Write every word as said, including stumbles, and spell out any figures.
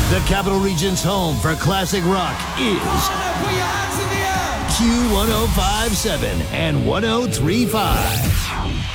The Capital Region's home for classic rock is Q one oh five point seven and one oh three point five.